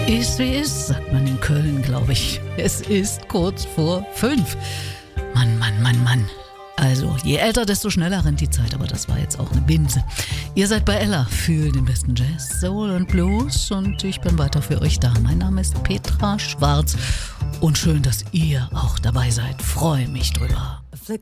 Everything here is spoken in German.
Ist wie ist, sagt man in Köln, glaube ich. Es ist kurz vor 5. Mann, Mann, Mann, Mann. Also, je älter, desto schneller rennt die Zeit, aber das war jetzt auch eine Binse. Ihr seid bei Ella für den besten Jazz, Soul und Blues und ich bin weiter für euch da. Mein Name ist Petra Schwarz und schön, dass ihr auch dabei seid. Freue mich drüber.